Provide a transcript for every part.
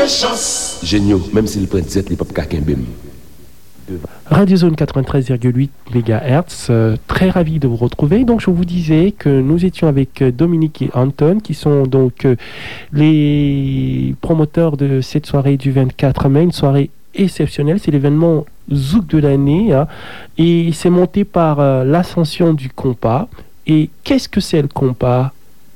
Géniaux, même s'il prend 17, il peut pas qu'un Radio Zone 93,8 MHz, très ravi de vous retrouver. Donc je vous disais que nous étions avec Dominique et Anton qui sont donc les promoteurs de cette soirée du 24 mai, une soirée exceptionnelle, c'est l'événement Zouk de l'année hein, et c'est monté par l'ascension du compas. Et qu'est-ce que c'est le compas ?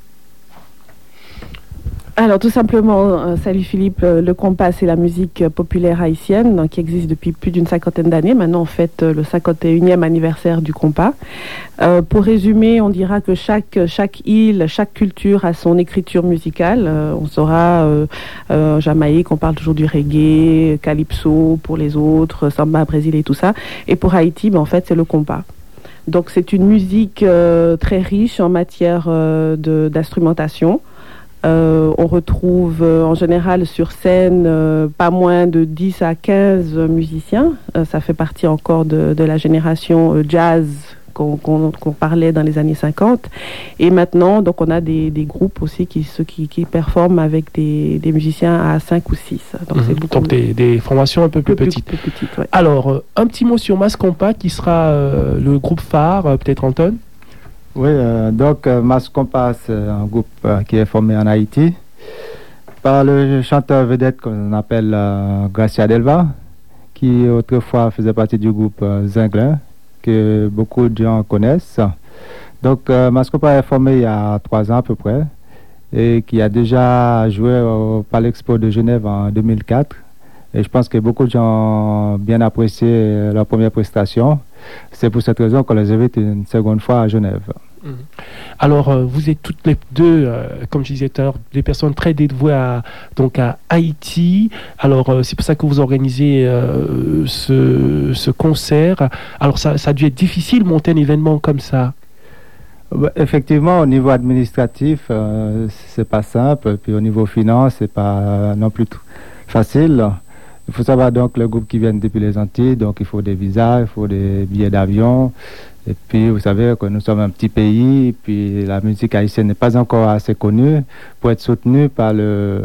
Alors tout simplement, salut Philippe, le compas c'est la musique populaire haïtienne donc, qui existe depuis plus d'une cinquantaine d'années. Maintenant on fête le 51e anniversaire du compas. Pour résumer, on dira que chaque île, chaque culture a son écriture musicale. On saura en Jamaïque, on parle toujours du reggae, calypso pour les autres, samba brésilien et tout ça. Et pour Haïti, en fait c'est le compas. Donc c'est une musique très riche en matière d'instrumentation. On retrouve en général sur scène pas moins de 10 à 15 musiciens. Ça fait partie encore de la génération jazz qu'on parlait dans les années 50. Et maintenant, donc, on a des groupes aussi qui performent avec des musiciens à 5 ou 6. Donc, des formations un peu plus petites. Plus petites ouais. Alors, un petit mot sur Mascompas qui sera le groupe phare, peut-être Anton ? Oui, donc Mascompas, c'est un groupe qui est formé en Haïti par le chanteur vedette qu'on appelle Gracia Delva, qui autrefois faisait partie du groupe Zinglin, que beaucoup de gens connaissent. Donc Mascompas est formé il y a 3 ans à peu près et qui a déjà joué au Palexpo de Genève en 2004. Et je pense que beaucoup de gens ont bien apprécié leur première prestation. C'est pour cette raison qu'on les invite une seconde fois à Genève. Alors, vous êtes toutes les deux, comme je disais tout à l'heure, des personnes très dévouées à Haïti. Alors, c'est pour ça que vous organisez ce concert. Alors, ça a dû être difficile de monter un événement comme ça. Effectivement, au niveau administratif, c'est pas simple. Puis au niveau finance, c'est pas non plus facile. Il faut savoir donc le groupe qui vient depuis les Antilles, donc il faut des visas, il faut des billets d'avion. Et puis vous savez que nous sommes un petit pays, et puis la musique haïtienne n'est pas encore assez connue pour être soutenue par les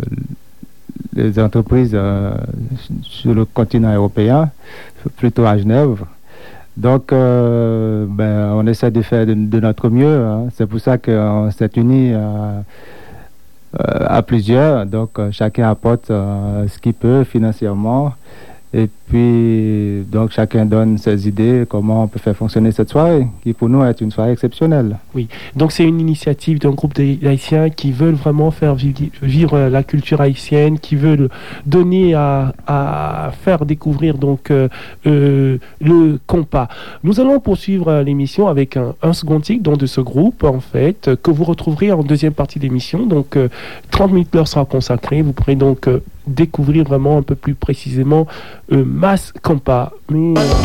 entreprises sur le continent européen, plutôt à Genève. Donc on essaie de faire de notre mieux. Hein. C'est pour ça qu'on s'est unis à plusieurs, donc chacun apporte ce qu'il peut financièrement et puis donc chacun donne ses idées comment on peut faire fonctionner cette soirée qui pour nous est une soirée exceptionnelle. Oui, donc c'est une initiative d'un groupe d'Haïtiens qui veulent vraiment faire vivre la culture haïtienne, qui veulent donner à faire découvrir donc le compas. Nous allons poursuivre l'émission avec un second titre donc, de ce groupe en fait que vous retrouverez en deuxième partie d'émission. Donc 30 minutes leur sera consacrée. Vous pourrez donc découvrir vraiment un peu plus précisément Mascompas. Mais